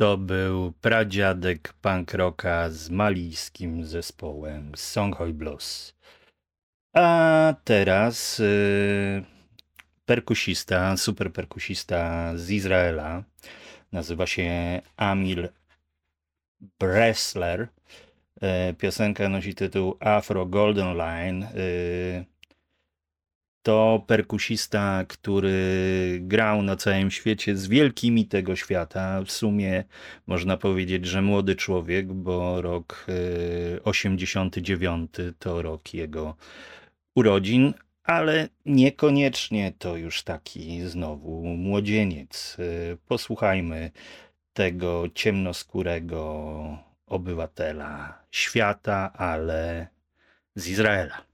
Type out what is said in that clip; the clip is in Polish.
To był pradziadek punk rocka z malijskim zespołem Songhai Blues. A teraz perkusista, super perkusista z Izraela. Nazywa się Amil Bressler. Piosenka nosi tytuł Afro Golden Line. To perkusista, który grał na całym świecie z wielkimi tego świata. W sumie można powiedzieć, że młody człowiek, bo rok 89 to rok jego urodzin, ale niekoniecznie to już taki znowu młodzieniec. Posłuchajmy tego ciemnoskórego obywatela świata, ale z Izraela.